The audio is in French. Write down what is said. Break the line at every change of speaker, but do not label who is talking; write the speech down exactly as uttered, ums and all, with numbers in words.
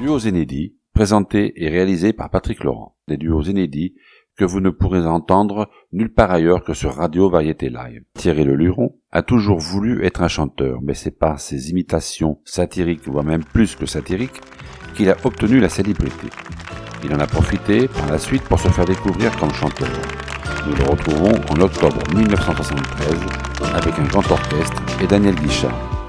Duos inédits, présentés et réalisés par Patrick Laurent. Des duos inédits que vous ne pourrez entendre nulle part ailleurs que sur Radio Variété Live. Thierry Leluron a toujours voulu être un chanteur, mais c'est par ses imitations satiriques, voire même plus que satiriques, qu'il a obtenu la célébrité. Il en a profité par la suite pour se faire découvrir comme chanteur. Nous le retrouvons en octobre mille neuf cent soixante-treize avec un grand orchestre et Daniel Guichard.